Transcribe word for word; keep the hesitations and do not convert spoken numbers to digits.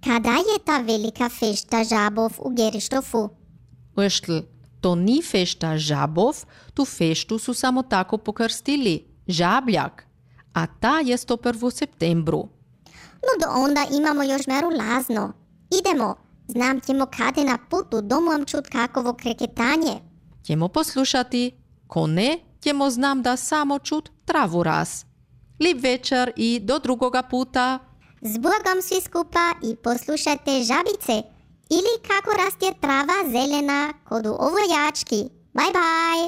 Kada je ta velika fešta žabov u Gerištofu? Eštl, to ni fešta žabov, tu feštu su samo tako pokrstili. Žabljak. A ta je sto prvog septembru. No do onda imamo još meru lazno. Idemo, znam ćemo kade na putu domom čut kakovo kreketanje. Ćemo poslušati, ko ne, ćemo znam da samo čut travu raz. Lip večer i do drugoga puta. S Bogom svi skupa i poslušajte žabice ili kako raste trava zelena kod u ovojački. Bye bye!